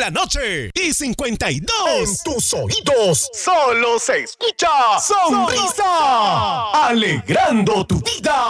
la noche y 52. En tus oídos solo se escucha Sonrisa, alegrando tu vida.